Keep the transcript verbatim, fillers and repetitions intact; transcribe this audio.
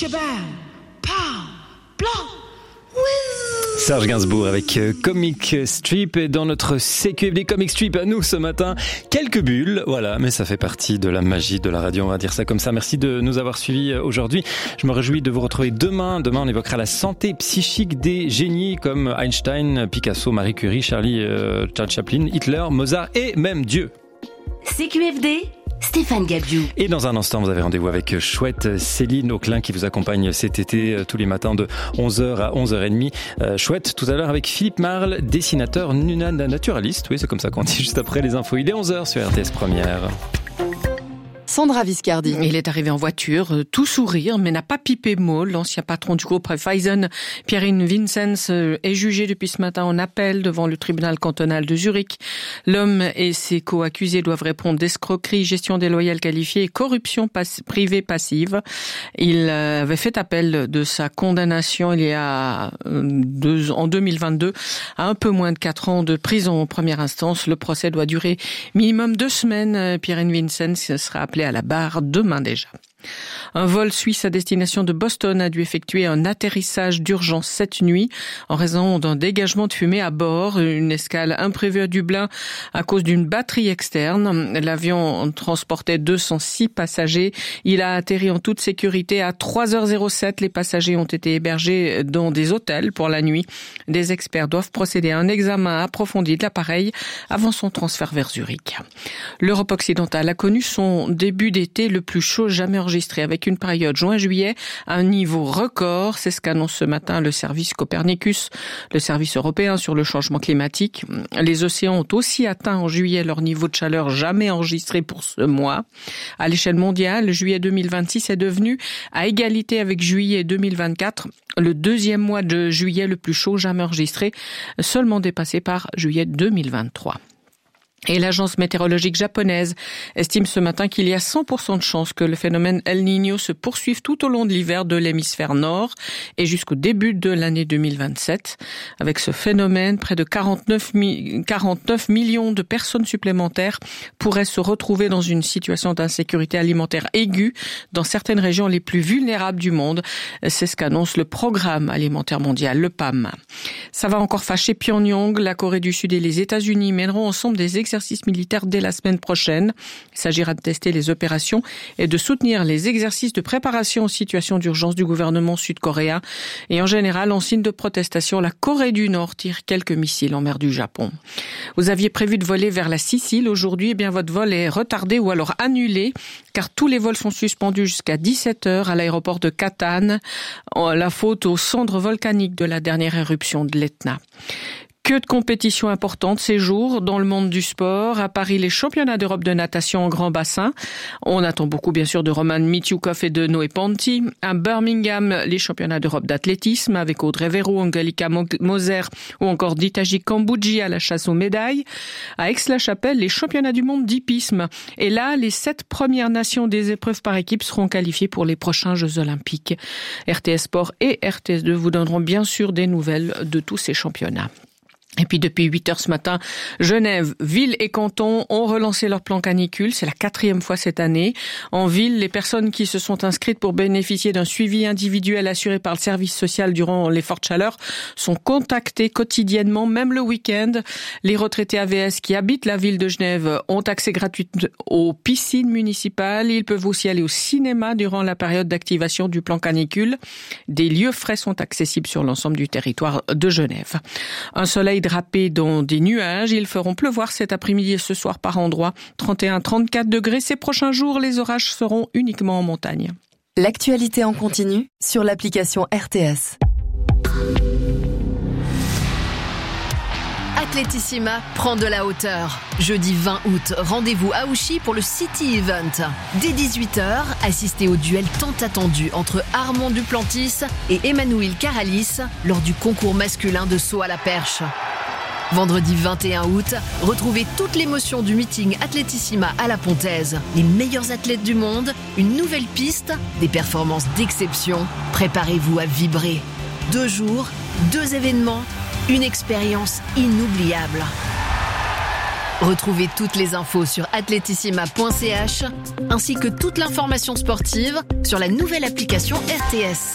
shabam, pow, blanc, whiz. Serge Gainsbourg avec Comic Strip et dans notre C Q F D Comic Strip à nous ce matin, quelques bulles, voilà, mais ça fait partie de la magie de la radio, on va dire ça comme ça. Merci de nous avoir suivis aujourd'hui. Je me réjouis de vous retrouver demain. Demain, on évoquera la santé psychique des génies comme Einstein, Picasso, Marie Curie, Charlie euh, Charles Chaplin, Hitler, Mozart et même Dieu. C Q F D, Stéphane Gabiou. Et dans un instant, vous avez rendez-vous avec Chouette Céline Auclin qui vous accompagne cet été tous les matins de onze heures à onze heures trente. Euh, Chouette, tout à l'heure avec Philippe Marle, dessinateur naturaliste. Oui, c'est comme ça qu'on dit juste après les infos. Il est onze heures sur R T S Première. Sandra Viscardi. Il est arrivé en voiture, tout sourire, mais n'a pas pipé mot. L'ancien patron du groupe Raiffeisen, Pierre-Yves Vincenz, est jugé depuis ce matin en appel devant le tribunal cantonal de Zurich. L'homme et ses co-accusés doivent répondre d'escroquerie, gestion déloyale qualifiée et corruption pass- privée passive. Il avait fait appel de sa condamnation il y a deux, en deux mille vingt-deux à un peu moins de quatre ans de prison en première instance. Le procès doit durer minimum deux semaines. Pierre-Yves Vincenz sera appelé à la barre demain déjà. Un vol suisse à destination de Boston a dû effectuer un atterrissage d'urgence cette nuit en raison d'un dégagement de fumée à bord. Une escale imprévue à Dublin à cause d'une batterie externe. L'avion transportait deux cent six passagers. Il a atterri en toute sécurité à trois heures sept. Les passagers ont été hébergés dans des hôtels pour la nuit. Des experts doivent procéder à un examen approfondi de l'appareil avant son transfert vers Zurich. L'Europe occidentale a connu son début d'été le plus chaud jamais enregistré avec une période juin-juillet à un niveau record. C'est ce qu'annonce ce matin le service Copernicus, le service européen sur le changement climatique. Les océans ont aussi atteint en juillet leur niveau de chaleur jamais enregistré pour ce mois. À l'échelle mondiale, juillet deux mille vingt-six est devenu, à égalité avec juillet deux mille vingt-quatre, le deuxième mois de juillet le plus chaud jamais enregistré, seulement dépassé par juillet deux mille vingt-trois. Et l'agence météorologique japonaise estime ce matin qu'il y a cent pour cent de chances que le phénomène El Niño se poursuive tout au long de l'hiver de l'hémisphère nord et jusqu'au début de l'année deux mille vingt-sept. Avec ce phénomène, près de quarante-neuf millions de personnes supplémentaires pourraient se retrouver dans une situation d'insécurité alimentaire aiguë dans certaines régions les plus vulnérables du monde. C'est ce qu'annonce le Programme alimentaire mondial, le P A M. Ça va encore fâcher Pyongyang. La Corée du Sud et les États-Unis mèneront ensemble des exercices exercices militaires dès la semaine prochaine. Il s'agira de tester les opérations et de soutenir les exercices de préparation aux situations d'urgence du gouvernement sud-coréen. Et en général, en signe de protestation, la Corée du Nord tire quelques missiles en mer du Japon. Vous aviez prévu de voler vers la Sicile aujourd'hui, eh bien votre vol est retardé ou alors annulé, car tous les vols sont suspendus jusqu'à dix-sept heures à l'aéroport de Catane. La faute aux cendres volcaniques de la dernière éruption de l'Etna. Que de compétitions importantes ces jours dans le monde du sport. À Paris, les championnats d'Europe de natation en grand bassin. On attend beaucoup, bien sûr, de Roman Mityoukov et de Noé Ponti. À Birmingham, les championnats d'Europe d'athlétisme avec Audrey Verreau, Angelika Moser ou encore Ditaji Kambouji à la chasse aux médailles. À Aix-la-Chapelle, les championnats du monde d'hippisme. Et là, les sept premières nations des épreuves par équipe seront qualifiées pour les prochains Jeux Olympiques. R T S Sport et R T S deux vous donneront bien sûr des nouvelles de tous ces championnats. Et puis depuis huit heures ce matin, Genève, ville et canton ont relancé leur plan canicule. C'est la quatrième fois cette année. En ville, les personnes qui se sont inscrites pour bénéficier d'un suivi individuel assuré par le service social durant les fortes chaleurs sont contactées quotidiennement, même le week-end. Les retraités A V S qui habitent la ville de Genève ont accès gratuit aux piscines municipales. Ils peuvent aussi aller au cinéma durant la période d'activation du plan canicule. Des lieux frais sont accessibles sur l'ensemble du territoire de Genève. Un soleil drapés dans des nuages. Ils feront pleuvoir cet après-midi et ce soir par endroits. trente et un à trente-quatre degrés. Ces prochains jours, les orages seront uniquement en montagne. L'actualité en continu sur l'application R T S. Atletissima prend de la hauteur. Jeudi vingt août, rendez-vous à Ouchy pour le City Event. Dès dix-huit heures, assistez au duel tant attendu entre Armand Duplantis et Emmanuel Caralis lors du concours masculin de saut à la perche. Vendredi vingt et un août, retrouvez toute l'émotion du meeting Atletissima à la Pontaise. Les meilleurs athlètes du monde, une nouvelle piste, des performances d'exception. Préparez-vous à vibrer. Deux jours, deux événements, une expérience inoubliable. Retrouvez toutes les infos sur atletissima point c h ainsi que toute l'information sportive sur la nouvelle application R T S.